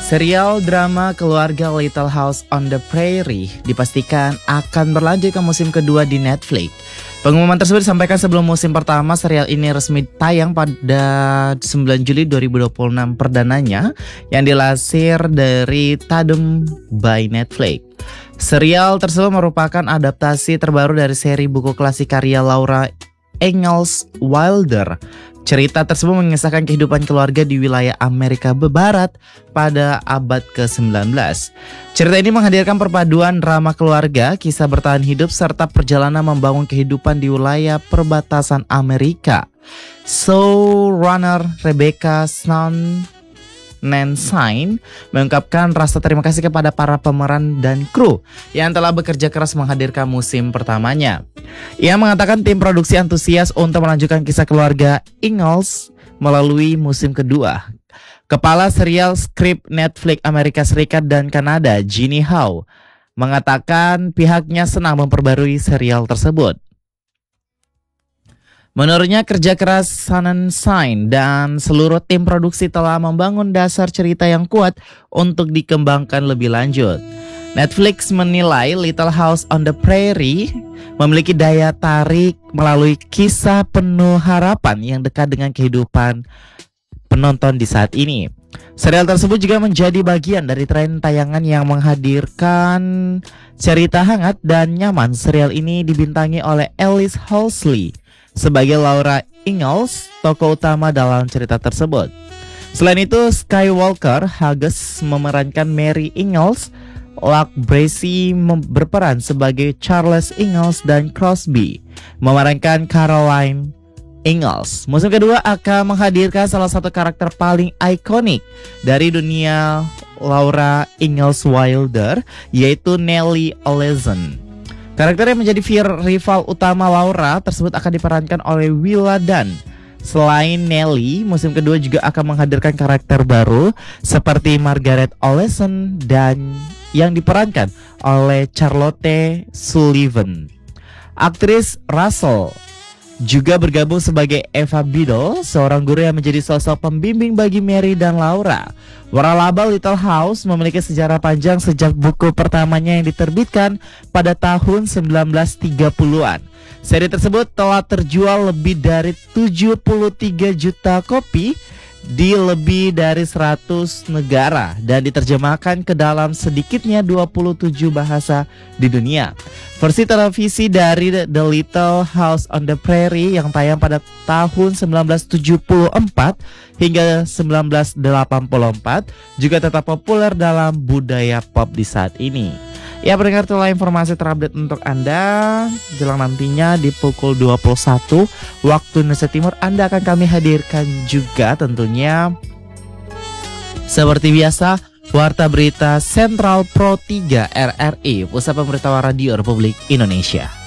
Serial drama keluarga Little House on the Prairie dipastikan akan berlanjut ke musim kedua di Netflix. Pengumuman tersebut disampaikan sebelum musim pertama serial ini resmi tayang pada 9 Juli 2026 perdananya yang dilansir dari Tadum by Netflix. Serial tersebut merupakan adaptasi terbaru dari seri buku klasik karya Laura Ingalls Wilder. Cerita tersebut mengisahkan kehidupan keluarga di wilayah Amerika Barat pada abad ke-19. Cerita ini menghadirkan perpaduan drama keluarga, kisah bertahan hidup, serta perjalanan membangun kehidupan di wilayah perbatasan Amerika. Showrunner Rebecca Nancy mengungkapkan rasa terima kasih kepada para pemeran dan kru yang telah bekerja keras menghadirkan musim pertamanya. Ia mengatakan tim produksi antusias untuk melanjutkan kisah keluarga Ingalls melalui musim kedua. Kepala serial skrip Netflix Amerika Serikat dan Kanada, Ginny Howe, mengatakan pihaknya senang memperbarui serial tersebut. Menurutnya kerja keras Nancy dan seluruh tim produksi telah membangun dasar cerita yang kuat untuk dikembangkan lebih lanjut. Netflix menilai Little House on the Prairie memiliki daya tarik melalui kisah penuh harapan yang dekat dengan kehidupan penonton di saat ini. Serial tersebut juga menjadi bagian dari tren tayangan yang menghadirkan cerita hangat dan nyaman. Serial ini dibintangi oleh Alice Halsey sebagai Laura Ingalls, tokoh utama dalam cerita tersebut. Selain itu, Skywalker Hughes memerankan Mary Ingalls, Luke Bracey berperan sebagai Charles Ingalls, dan Crosby memerankan Caroline Ingalls. Musim kedua akan menghadirkan salah satu karakter paling ikonik dari dunia Laura Ingalls Wilder, yaitu Nellie Oleson. Karakter yang menjadi rival utama Laura tersebut akan diperankan oleh Willa Dunn. Selain Nellie, musim kedua juga akan menghadirkan karakter baru seperti Margaret Oleson dan yang diperankan oleh Charlotte Sullivan. Aktris Russell juga bergabung sebagai Eva Biddle, seorang guru yang menjadi sosok pembimbing bagi Mary dan Laura. Waralaba Little House memiliki sejarah panjang sejak buku pertamanya yang diterbitkan pada tahun 1930-an. Seri tersebut telah terjual lebih dari 73 juta kopi di lebih dari 100 negara dan diterjemahkan ke dalam sedikitnya 27 bahasa di dunia. Versi televisi dari The Little House on the Prairie yang tayang pada tahun 1974 hingga 1984 juga tetap populer dalam budaya pop di saat ini. Ya, pendengar, itulah informasi terupdate untuk Anda. Jelang nantinya di pukul 21 waktu Indonesia Timur Anda akan kami hadirkan juga tentunya seperti biasa Warta Berita Sentral Pro 3 RRI, Pusat Pemberitahuan Radio Republik Indonesia.